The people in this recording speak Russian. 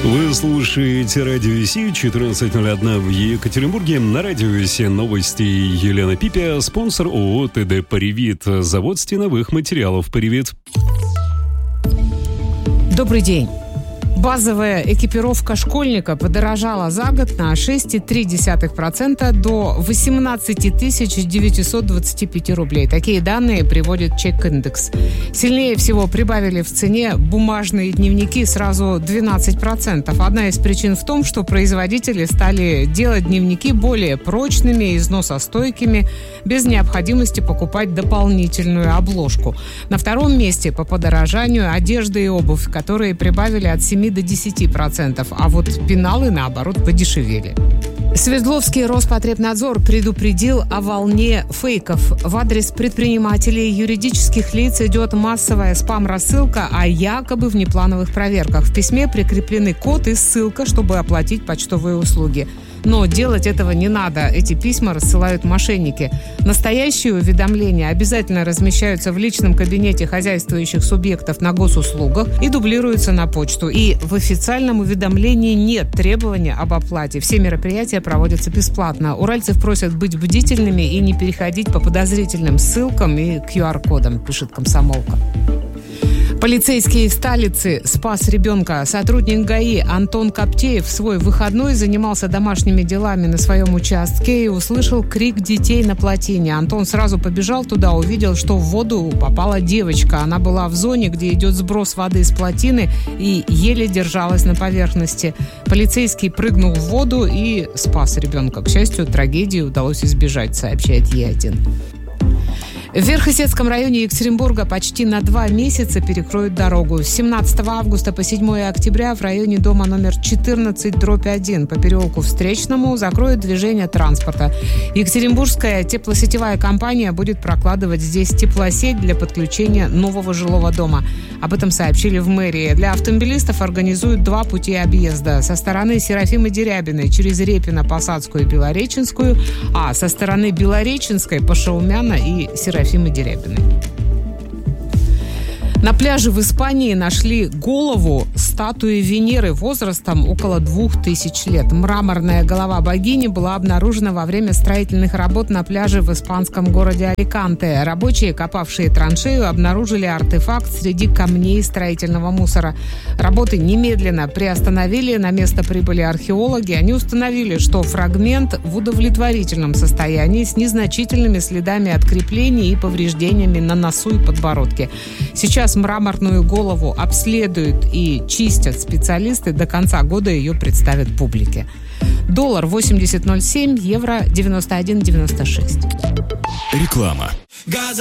Вы слушаете Радио Си, 14:01 в Екатеринбурге. На Радио Си новости Елена Пипя, спонсор ООО ТД «Паривит», завод стеновых материалов «Паривит». Добрый день. Базовая экипировка школьника подорожала за год на 6,3% до 18 925 рублей. Такие данные приводит Чек-индекс. Сильнее всего прибавили в цене бумажные дневники, сразу 12%. Одна из причин в том, что производители стали делать дневники более прочными, износостойкими, без необходимости покупать дополнительную обложку. На втором месте по подорожанию одежда и обувь, которые прибавили от 7 до 10%, а вот пеналы, наоборот, подешевели. Свердловский Роспотребнадзор предупредил о волне фейков. В адрес предпринимателей и юридических лиц идет массовая спам-рассылка о якобы внеплановых проверках. В письме прикреплены код и ссылка, чтобы оплатить почтовые услуги. Но делать этого не надо. Эти письма рассылают мошенники. Настоящие уведомления обязательно размещаются в личном кабинете хозяйствующих субъектов на госуслугах и дублируются на почту. И в официальном уведомлении нет требования об оплате. Все мероприятия проводятся бесплатно. Уральцев просят быть бдительными и не переходить по подозрительным ссылкам и QR-кодам, пишет «Комсомолка». Полицейский в Сталице спас ребенка. Сотрудник ГАИ Антон Коптеев в свой выходной занимался домашними делами на своем участке и услышал крик детей на плотине. Антон сразу побежал туда, увидел, что в воду попала девочка. Она была в зоне, где идет сброс воды с плотины, и еле держалась на поверхности. Полицейский прыгнул в воду и спас ребенка. К счастью, трагедии удалось избежать, сообщает Е1. В Верхесецком районе Екатеринбурга почти на 2 месяца перекроют дорогу. С 17 августа по 7 октября в районе дома номер 14/1 по переулку Встречному закроют движение транспорта. Екатеринбургская теплосетевая компания будет прокладывать здесь теплосеть для подключения нового жилого дома. Об этом сообщили в мэрии. Для автомобилистов организуют 2 пути объезда. Со стороны Серафимы Дерябиной через Репино-Посадскую и Белореченскую, а со стороны Белореченской по Шаумяна и Серафимы Дерябиной. На пляже в Испании нашли голову статуи Венеры возрастом около 2000 лет. Мраморная голова богини была обнаружена во время строительных работ на пляже в испанском городе Аликанте. Рабочие, копавшие траншею, обнаружили артефакт среди камней строительного мусора. Работы немедленно приостановили, на место прибыли археологи. Они установили, что фрагмент в удовлетворительном состоянии с незначительными следами от креплений и повреждениями на носу и подбородке. Сейчас мраморную голову обследуют и чистят специалисты. До конца года ее представят публике. Доллар 80.07, евро 91.96. Реклама.